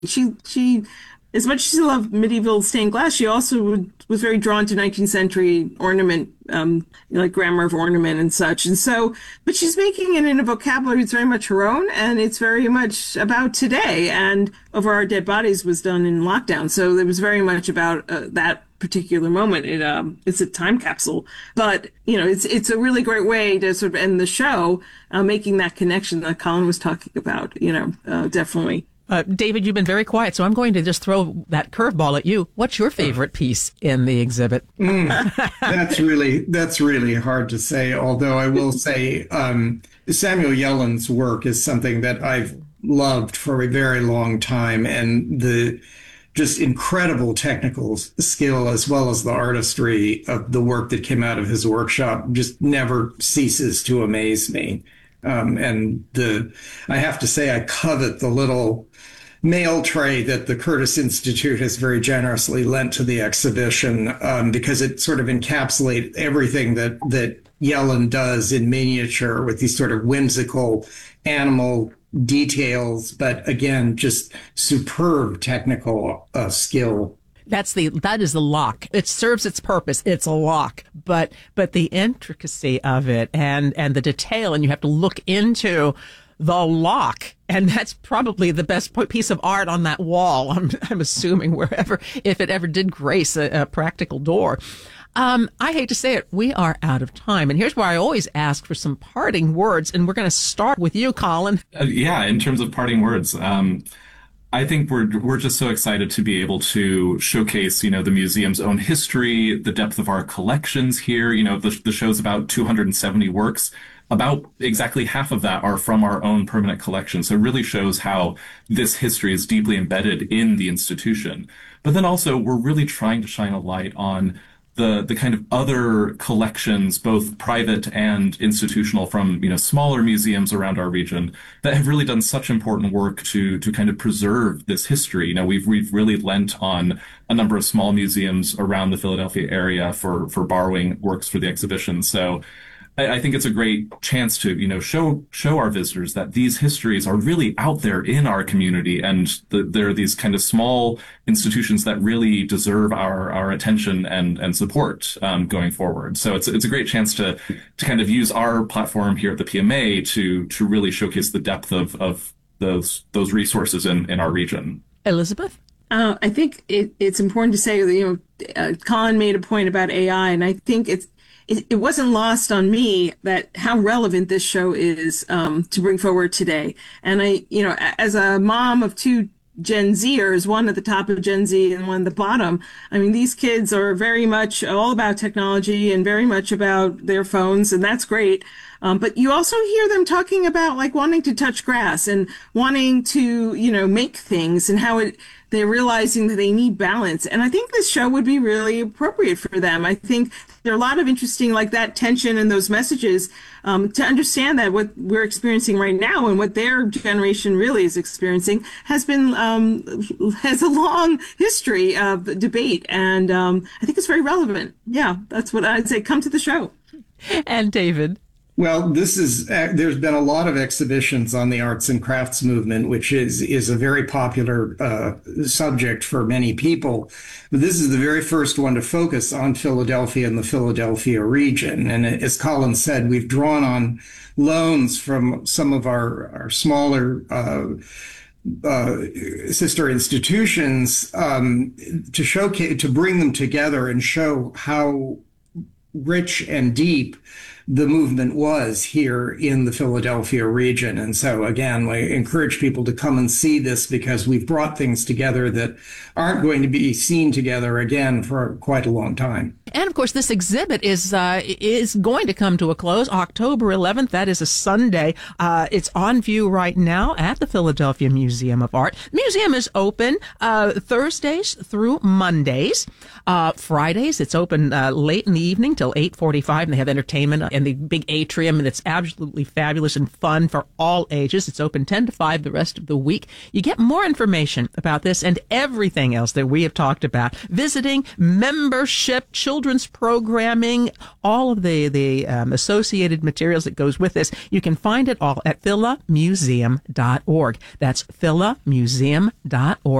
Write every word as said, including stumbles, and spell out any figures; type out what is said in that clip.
She she as much as she loved medieval stained glass, she also would, was very drawn to nineteenth century ornament, um, like grammar of ornament and such. And so, but she's making it in a vocabulary that's very much her own, and it's very much about today. And Over Our Dead Bodies was done in lockdown, so it was very much about uh, that particular moment. It um, it's a time capsule, but you know, it's it's a really great way to sort of end the show, uh, making that connection that Colin was talking about. You know, uh, definitely. Uh, David, you've been very quiet, so I'm going to just throw that curveball at you. What's your favorite piece in the exhibit? Mm, that's really that's really hard to say, although I will say um, Samuel Yelland's work is something that I've loved for a very long time, and the just incredible technical skill as well as the artistry of the work that came out of his workshop just never ceases to amaze me. Um, and the I have to say I covet the little mail tray that the Curtis Institute has very generously lent to the exhibition, um, because it sort of encapsulates everything that, that Yelland does in miniature with these sort of whimsical animal details, but again, just superb technical uh, skill. That's the that is the lock. It serves its purpose. It's a lock, but but the intricacy of it and and the detail, and you have to look into the lock, and that's probably the best piece of art on that wall. I'm I'm assuming wherever, if it ever did grace a, a practical door. Um, I hate to say it, we are out of time, and here's where I always ask for some parting words, and we're going to start with you, Colin. Uh, yeah, in terms of parting words, um, I think we're we're just so excited to be able to showcase, you know, the museum's own history, the depth of our collections here. You know, the, the show's about two hundred seventy works. About exactly half of that are from our own permanent collection. So it really shows how this history is deeply embedded in the institution. But then also, we're really trying to shine a light on the the kind of other collections, both private and institutional, from, you know, smaller museums around our region that have really done such important work to to kind of preserve this history. You know, we've we've really lent on a number of small museums around the Philadelphia area for for borrowing works for the exhibition. So I, I think it's a great chance to, you know, show show our visitors that these histories are really out there in our community, and the, there are these kind of small institutions that really deserve our our attention and and support um, going forward. So it's it's a great chance to to kind of use our platform here at the P M A to to really showcase the depth of of those those resources in in our region. Elizabeth? Uh, I think it, it's important to say that, you know, uh, Colin made a point about A I, and I think it's it, it wasn't lost on me that how relevant this show is um, to bring forward today. And I, you know, as a mom of two Gen Zers, one at the top of Gen Z and one at the bottom, I mean, these kids are very much all about technology and very much about their phones, and that's great. Um, but you also hear them talking about like wanting to touch grass and wanting to, you know, make things, and how it, they're realizing that they need balance. And I think this show would be really appropriate for them. I think there are a lot of interesting, like that tension and those messages, um, to understand that what we're experiencing right now and what their generation really is experiencing has been, um, has a long history of debate. And um, I think it's very relevant. Yeah, that's what I'd say. Come to the show. And David? Well, this is, uh, there's been a lot of exhibitions on the arts and crafts movement, which is, is a very popular uh, subject for many people. But this is the very first one to focus on Philadelphia and the Philadelphia region. And as Colin said, we've drawn on loans from some of our, our smaller uh, uh, sister institutions um, to showcase, to bring them together and show how rich and deep the movement was here in the Philadelphia region. And so, again, I encourage people to come and see this, because we've brought things together that aren't going to be seen together again for quite a long time. And of course, this exhibit is uh, is going to come to a close October eleventh. That is a Sunday. Uh, it's on view right now at the Philadelphia Museum of Art. The museum is open uh, Thursdays through Mondays. Uh, Fridays, it's open uh, late in the evening till eight forty-five, and they have entertainment in and the big atrium, and it's absolutely fabulous and fun for all ages. It's open ten to five the rest of the week. You get more information about this and everything else that we have talked about, visiting, membership, children's programming, all of the, the um, associated materials that goes with this. You can find it all at phila museum dot org. That's phila museum dot org.